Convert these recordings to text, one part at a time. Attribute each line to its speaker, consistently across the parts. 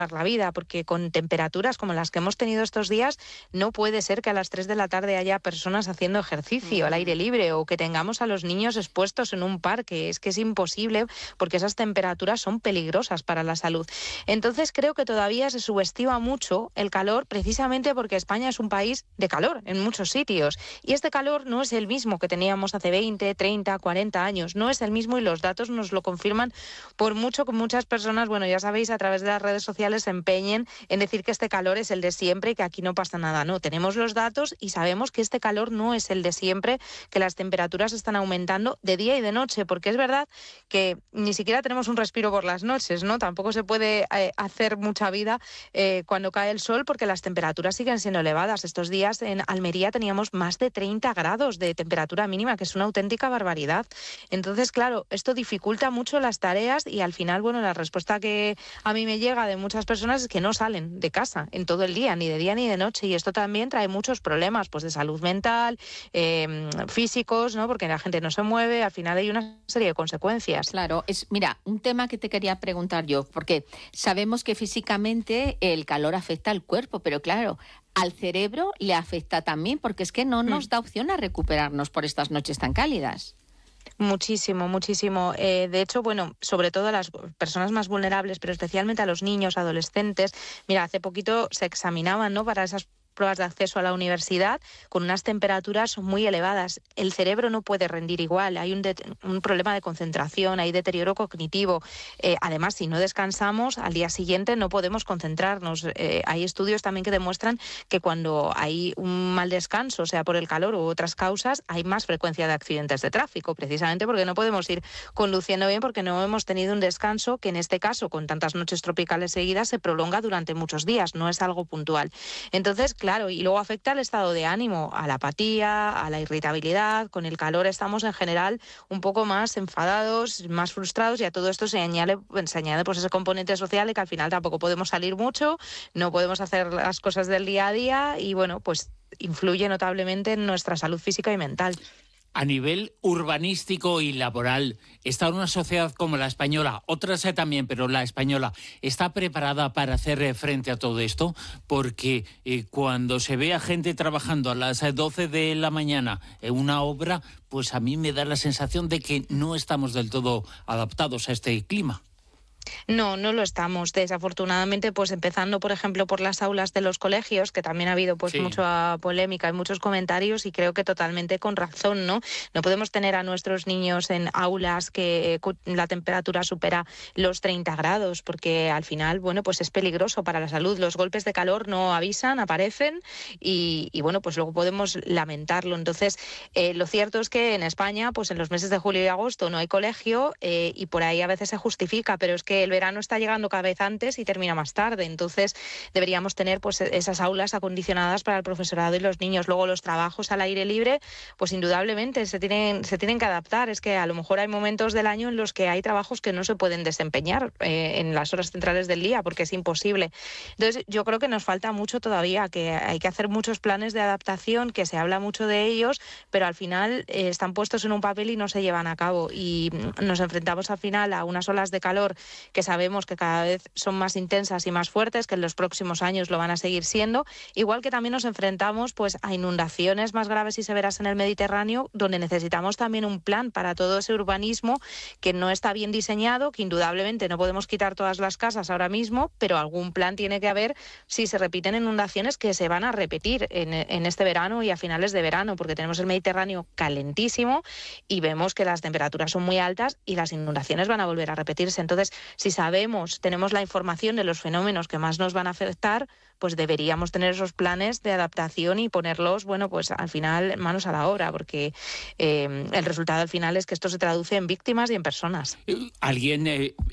Speaker 1: la vida, porque con temperaturas como las que hemos tenido estos días, no puede ser que a las 3 de la tarde haya personas haciendo ejercicio al aire libre o que tengamos a los niños expuestos en un parque. Es que es imposible porque esas temperaturas son peligrosas para la salud. Entonces creo que todavía se subestima mucho el calor precisamente porque España es un país de calor en muchos sitios y este calor no es el mismo que teníamos hace 20, 30, 40 años. No es el mismo y los datos nos lo confirman, por mucho que muchas personas, bueno, ya sabéis, a través de las redes sociales se empeñen en decir que este calor es el de siempre y que aquí no pasa nada. No, tenemos los datos y sabemos que este calor no es el de siempre, que las temperaturas están aumentando de día y de noche, porque es verdad que ni siquiera tenemos un respiro por las noches, ¿no? Tampoco se puede hacer mucha vida cuando cae el sol porque las temperaturas siguen siendo elevadas. Estos días en Almería teníamos más de 30 grados de temperatura mínima, que es una auténtica barbaridad. Entonces, claro, esto dificulta mucho las tareas y al final, bueno, la respuesta que a mí me llega de muchas personas es que no salen de casa en todo el día, ni de día ni de noche, y esto también trae muchos problemas pues de salud mental, físicos, ¿no? Porque la gente no se mueve, al final hay una serie de consecuencias.
Speaker 2: Claro, mira, un tema que te quería preguntar yo, porque sabemos que físicamente el calor afecta al cuerpo, pero claro, al cerebro le afecta también, porque es que no nos da opción a recuperarnos por estas noches tan cálidas.
Speaker 1: Muchísimo, muchísimo. De hecho, bueno, sobre todo a las personas más vulnerables, pero especialmente a los niños, adolescentes. Mira, hace poquito se examinaban, ¿no?, para esas pruebas de acceso a la universidad con unas temperaturas muy elevadas. El cerebro no puede rendir igual, hay un problema de concentración, hay deterioro cognitivo. Además, si no descansamos, al día siguiente no podemos concentrarnos. Hay estudios también que demuestran que cuando hay un mal descanso, sea por el calor u otras causas, hay más frecuencia de accidentes de tráfico, precisamente porque no podemos ir conduciendo bien porque no hemos tenido un descanso que en este caso, con tantas noches tropicales seguidas, se prolonga durante muchos días, no es algo puntual. Entonces, claro, y luego afecta al estado de ánimo, a la apatía, a la irritabilidad. Con el calor estamos en general un poco más enfadados, más frustrados, y a todo esto se añade pues ese componente social de que al final tampoco podemos salir mucho, no podemos hacer las cosas del día a día y bueno, pues influye notablemente en nuestra salud física y mental.
Speaker 3: A nivel urbanístico y laboral, ¿está una sociedad como la española, otras también, pero la española, está preparada para hacer frente a todo esto? Porque cuando se ve a gente trabajando a las 12 de la mañana en una obra, pues a mí me da la sensación de que no estamos del todo adaptados a este clima.
Speaker 1: No, no lo estamos. Desafortunadamente, pues empezando, por ejemplo, por las aulas de los colegios, que también ha habido pues mucha polémica y muchos comentarios, y creo que totalmente con razón, ¿no? No podemos tener a nuestros niños en aulas que la temperatura supera los 30 grados, porque al final, bueno, pues es peligroso para la salud. Los golpes de calor no avisan, aparecen y bueno, pues luego podemos lamentarlo. Entonces, lo cierto es que en España, pues en los meses de julio y agosto no hay colegio y por ahí a veces se justifica, pero es que el verano está llegando cada vez antes y termina más tarde. Entonces deberíamos tener pues esas aulas acondicionadas para el profesorado y los niños. Luego los trabajos al aire libre, pues indudablemente se tienen que adaptar. Es que a lo mejor hay momentos del año en los que hay trabajos que no se pueden desempeñar en las horas centrales del día porque es imposible. Entonces yo creo que nos falta mucho todavía, que hay que hacer muchos planes de adaptación, que se habla mucho de ellos, pero al final están puestos en un papel y no se llevan a cabo. Y nos enfrentamos al final a unas olas de calor que sabemos que cada vez son más intensas y más fuertes, que en los próximos años lo van a seguir siendo, igual que también nos enfrentamos pues a inundaciones más graves y severas en el Mediterráneo, donde necesitamos también un plan para todo ese urbanismo que no está bien diseñado, que indudablemente no podemos quitar todas las casas ahora mismo, pero algún plan tiene que haber si se repiten inundaciones que se van a repetir en este verano y a finales de verano, porque tenemos el Mediterráneo calentísimo y vemos que las temperaturas son muy altas y las inundaciones van a volver a repetirse. Entonces, si tenemos la información de los fenómenos que más nos van a afectar, pues deberíamos tener esos planes de adaptación y ponerlos, bueno, pues al final manos a la obra, porque el resultado al final es que esto se traduce en víctimas y en personas.
Speaker 3: Alguien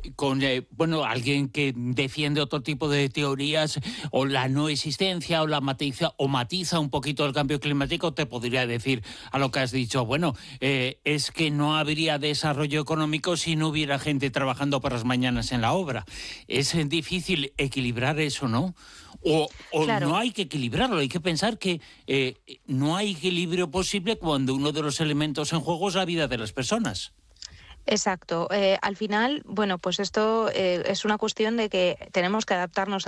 Speaker 3: alguien que defiende otro tipo de teorías o la no existencia o la matiza un poquito el cambio climático, te podría decir a lo que has dicho, bueno, es que no habría desarrollo económico si no hubiera gente trabajando por las mañanas en la obra. Es difícil equilibrar eso, ¿no? O claro, no hay que equilibrarlo, hay que pensar que no hay equilibrio posible cuando uno de los elementos en juego es la vida de las personas.
Speaker 1: Exacto. Al final, bueno, pues esto es una cuestión de que tenemos que adaptarnos